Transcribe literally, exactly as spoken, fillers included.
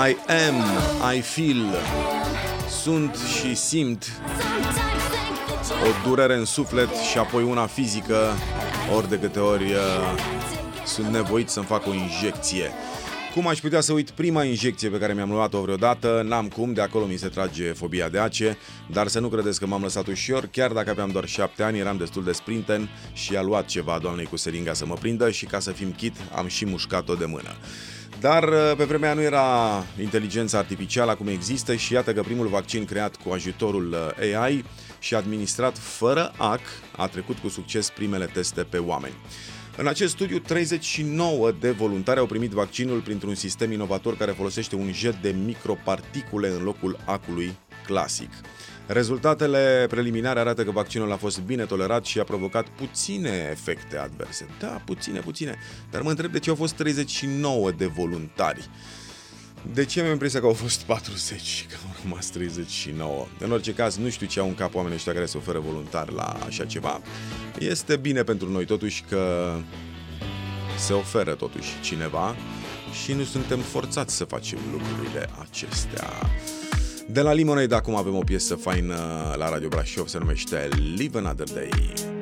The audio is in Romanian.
I am, I feel. Sunt și simt o durere în suflet și apoi una fizică, ori de câte ori uh, sunt nevoit să-mi fac o injecție. Cum aș putea să uit prima injecție pe care mi-am luat-o vreodată? N-am cum, de acolo mi se trage fobia de ace, dar să nu credeți că m-am lăsat ușor, chiar dacă aveam doar șapte ani, eram destul de sprinten și a luat ceva doamnei cu seringa să mă prindă și ca să fim chit, am și mușcat-o de mână. Dar pe vremea aia nu era inteligența artificială acum există și iată că primul vaccin creat cu ajutorul A I și administrat fără ac a trecut cu succes primele teste pe oameni. În acest studiu, treizeci și nouă de voluntari au primit vaccinul printr-un sistem inovator care folosește un jet de microparticule în locul acului clasic. Rezultatele preliminare arată că vaccinul a fost bine tolerat și a provocat puține efecte adverse. Da, puține, puține. Dar mă întreb de ce au fost treizeci și nouă de voluntari. De ce mi-am impresia că au fost patruzeci și că au rămas treizeci și nouă? În orice caz, nu știu ce au în cap oamenii ăștia care se oferă voluntari la așa ceva. Este bine pentru noi totuși că se oferă totuși cineva și nu suntem forțați să facem lucrurile acestea. De la Lemonade acum avem o piesă faină la Radio Brașov, se numește Live Another Day.